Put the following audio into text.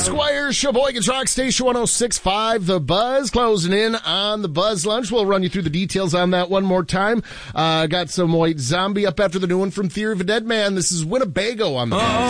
Squire, Sheboygan's Rock Station 106.5, The Buzz, closing in on the Buzz Lunch. We'll run you through the details on that one more time. Got some White Zombie up after the new one from Theory of a Dead Man. This is Winnebago on the Buzz.